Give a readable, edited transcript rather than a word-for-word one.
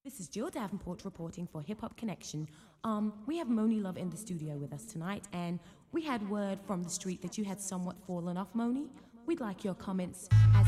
This is Jill Davenport reporting for Hip Hop Connection. We have Moni Love in the studio with us tonight, and we had word from the street that you had somewhat fallen off, Moni. We'd like your comments as